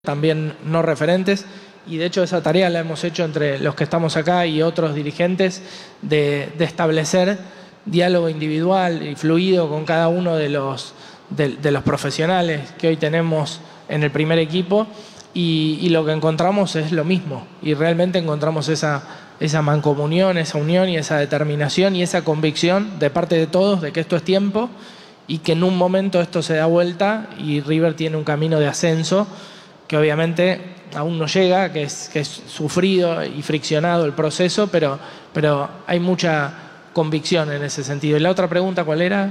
también no referentes, y de hecho esa tarea la hemos hecho entre los que estamos acá y otros dirigentes de establecer diálogo individual y fluido con cada uno de los profesionales que hoy tenemos en el primer equipo, y lo que encontramos es lo mismo, y realmente encontramos esa mancomunión, esa unión y esa determinación y esa convicción de parte de todos de que esto es tiempo y que en un momento esto se da vuelta y River tiene un camino de ascenso que obviamente aún no llega, que es sufrido y friccionado el proceso, pero hay mucha convicción en ese sentido. ¿Y la otra pregunta cuál era?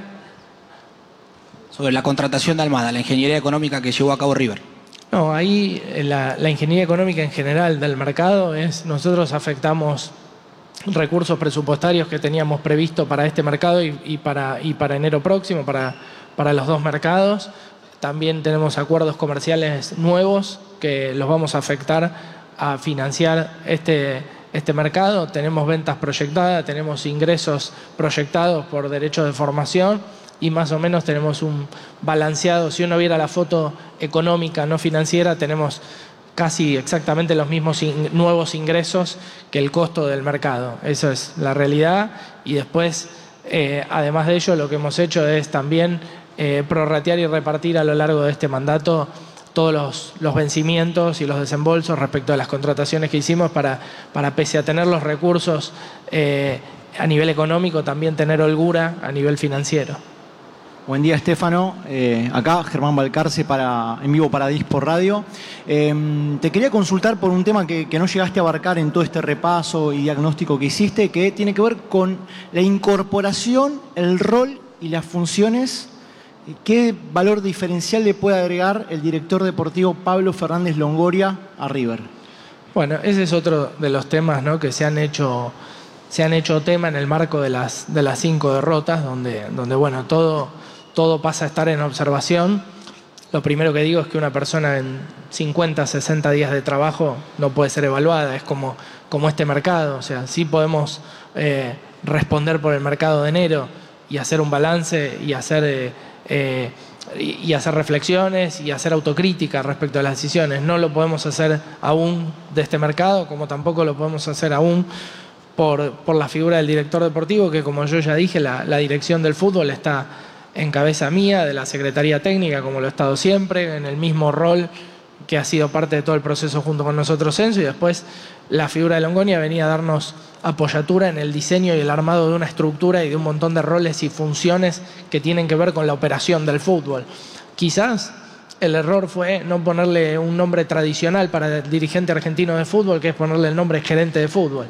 Sobre la contratación de Almada, la ingeniería económica que llevó a cabo River. No, ahí la ingeniería económica en general del mercado es, nosotros afectamos recursos presupuestarios que teníamos previsto para este mercado y para enero próximo, para los dos mercados. También tenemos acuerdos comerciales nuevos que los vamos a afectar a financiar este mercado. Tenemos ventas proyectadas, tenemos ingresos proyectados por derechos de formación y más o menos tenemos un balanceado. Si uno viera la foto económica, no financiera, tenemos casi exactamente los mismos nuevos ingresos que el costo del mercado. Eso es la realidad. Y después, además de ello, lo que hemos hecho es también prorratear y repartir a lo largo de este mandato todos los vencimientos y los desembolsos respecto a las contrataciones que hicimos para pese a tener los recursos a nivel económico, también tener holgura a nivel financiero. Buen día, Estefano. Acá Germán Balcarce en vivo para Dispor Radio. Te quería consultar por un tema que no llegaste a abarcar en todo este repaso y diagnóstico que hiciste, que tiene que ver con la incorporación, el rol y las funciones. ¿Qué valor diferencial le puede agregar el director deportivo Pablo Fernández Longoria a River? Bueno, ese es otro de los temas, ¿no?, que se han hecho tema en el marco de las 5 derrotas, donde bueno, todo pasa a estar en observación. Lo primero que digo es que una persona en 50, 60 días de trabajo no puede ser evaluada, es como este mercado. O sea, sí podemos responder por el mercado de enero y hacer un balance y hacer reflexiones y hacer autocrítica respecto a las decisiones. No lo podemos hacer aún de este mercado, como tampoco lo podemos hacer aún por la figura del director deportivo, que como yo ya dije, la dirección del fútbol está en cabeza mía, de la Secretaría Técnica, como lo he estado siempre, en el mismo rol que ha sido parte de todo el proceso junto con nosotros Enzo, y después la figura de Longoria venía a darnos apoyatura en el diseño y el armado de una estructura y de un montón de roles y funciones que tienen que ver con la operación del fútbol. Quizás el error fue no ponerle un nombre tradicional para el dirigente argentino de fútbol, que es ponerle el nombre gerente de fútbol.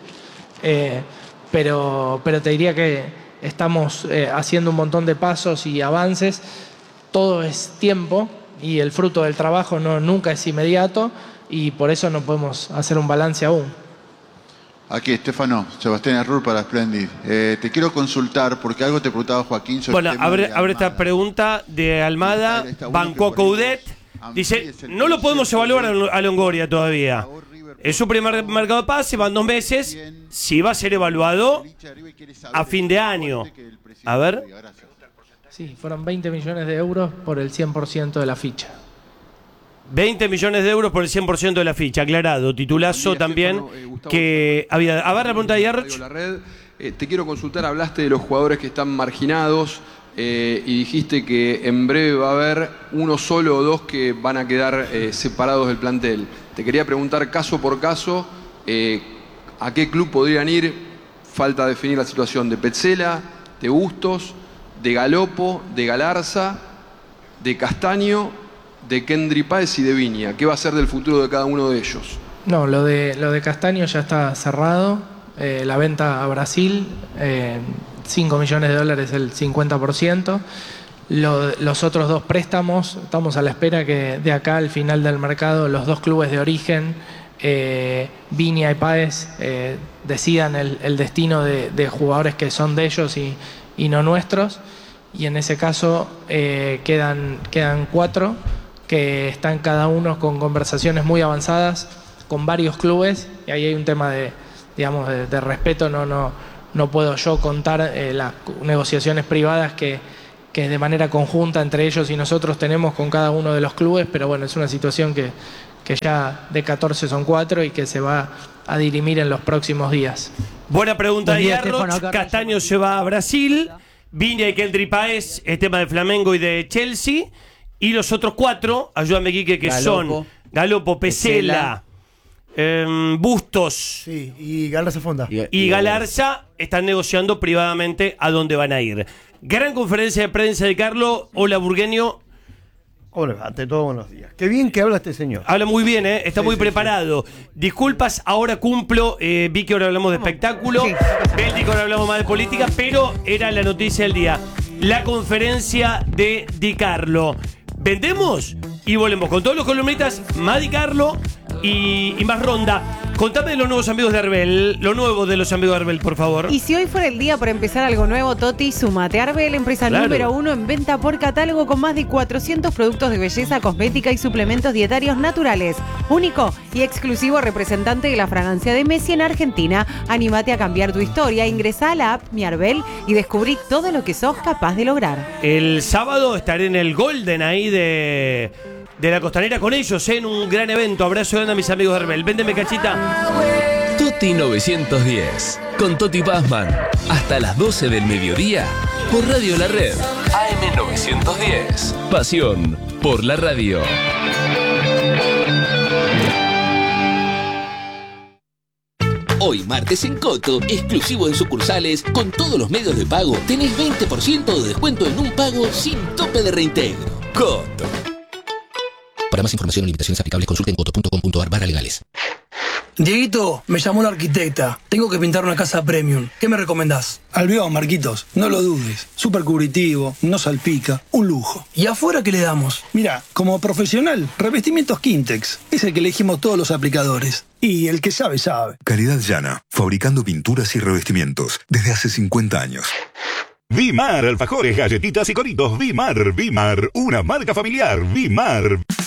Pero te diría que estamos haciendo un montón de pasos y avances. Todo es tiempo y el fruto del trabajo nunca es inmediato, y por eso no podemos hacer un balance aún. Aquí, Estefano, Sebastián Arrur para Splendid. Te quiero consultar, porque algo te preguntaba Joaquín sobre el tema abre esta pregunta de Almada. Bancó Coudet. Dice, no lo podemos evaluar a Longoria todavía. Es su primer mercado de pase, van 2 meses. Si va a ser evaluado a fin de año. A ver. Sí, fueron 20 millones de euros por el 100% de la ficha. 20 millones de euros por el 100% de la ficha, aclarado. Titulazo también que había... A ver la pregunta de Yarch. Te quiero consultar, hablaste de los jugadores que están marginados y dijiste que en breve va a haber uno solo o 2 que van a quedar separados del plantel. Te quería preguntar caso por caso, ¿a qué club podrían ir? Falta definir la situación de Petzela, de Bustos, de Galopo, de Galarza, de Castaño, de Kendry Páez y de Viña. ¿Qué va a ser del futuro de cada uno de ellos? No, lo de Castaño ya está cerrado. La venta a Brasil, 5 millones de dólares el 50%. Los otros 2 préstamos, estamos a la espera que de acá al final del mercado los 2 clubes de origen, Viña y Páez, decidan el destino de jugadores que son de ellos y no nuestros. Y en ese caso quedan 4 que están cada uno con conversaciones muy avanzadas con varios clubes, y ahí hay un tema de respeto. No puedo yo contar las negociaciones privadas que de manera conjunta entre ellos y nosotros tenemos con cada uno de los clubes, pero bueno, es una situación que que ya de 14 son 4 y que se va a dirimir en los próximos días. Buena pregunta de Buen día, Yarroch. Estefano. Castaño se va a Brasil. Viña y Keldry Páez, el tema de Flamengo y de Chelsea. Y los otros 4, ayúdame Quique, que Galopo, son Galopo, Pesela, Bustos Sí, y Galarza Fonda. y Galarza están negociando privadamente a dónde van a ir. Gran conferencia de prensa de Carlos. Hola, Burgueño. Hola, ante todo, buenos días. Qué bien que habla este señor. Habla muy bien, está muy preparado. Disculpas, ahora cumplo. Vi que ahora hablamos de espectáculo. Beldi que ahora hablamos más de política, pero era la noticia del día. La conferencia de Di Carlo. Vendemos y volvemos con todos los columnistas, más Di Carlo y más ronda. Contame de los nuevos amigos de Arbel, lo nuevo de los amigos de Arbel, por favor. Y si hoy fuera el día para empezar algo nuevo, Toti, sumate. Arbel, empresa Claro. número 1 en venta por catálogo con más de 400 productos de belleza, cosmética y suplementos dietarios naturales. Único y exclusivo representante de la fragancia de Messi en Argentina. Anímate a cambiar tu historia, ingresá a la app Mi Arbel y descubrí todo lo que sos capaz de lograr. El sábado estaré en el Golden ahí de la Costanera con ellos, en un gran evento. Abrazo grande a mis amigos de Arbel. Véndeme cachita. Toti 910, con Toti Pazman, hasta las 12 del mediodía, por Radio La Red, AM 910, pasión por la radio. Hoy martes en Coto, exclusivo en sucursales, con todos los medios de pago, tenés 20% de descuento en un pago sin tope de reintegro. Coto. Para más información o limitaciones aplicables, consulten coto.com.ar/legales. Dieguito, me llamó la arquitecta. Tengo que pintar una casa premium. ¿Qué me recomendás? Albión, Marquitos. No lo dudes. Súper cubritivo, no salpica. Un lujo. ¿Y afuera qué le damos? Mira, como profesional, revestimientos Quintex. Es el que elegimos todos los aplicadores. Y el que sabe, sabe. Calidad llana, fabricando pinturas y revestimientos desde hace 50 años. Vimar, alfajores, galletitas y coritos. Vimar, una marca familiar. Vimar.